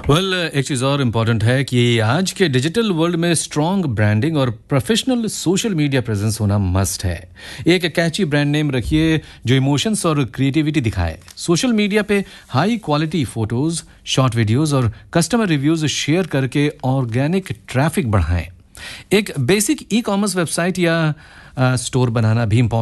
एक चीज़ और इम्पॉर्टेंट है कि आज के डिजिटल वर्ल्ड में स्ट्रॉन्ग ब्रांडिंग और प्रोफेशनल सोशल मीडिया प्रेजेंस होना मस्ट है। एक कैची ब्रांड नेम रखिए जो इमोशंस और क्रिएटिविटी दिखाए। सोशल मीडिया पे high quality photos, short videos और कस्टमर रिव्यूज शेयर करके ऑर्गेनिक ट्रैफिक बढ़ाएं। एक बेसिक ई कॉमर्स वेबसाइट या स्टोर बनाना भी इम्पोर्टेंट